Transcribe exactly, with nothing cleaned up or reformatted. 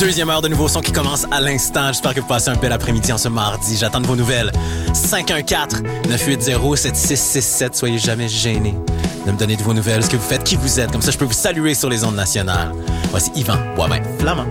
Deuxième heure de nouveaux sons qui commence à l'instant. J'espère que vous passez un bel après-midi en ce mardi. J'attends de vos nouvelles. cinq un quatre, neuf huit zéro, sept six six sept. Soyez jamais gênés de me donner de vos nouvelles, ce que vous faites, qui vous êtes. Comme ça, je peux vous saluer sur les ondes nationales. Voici Yvan Boivin Flamand.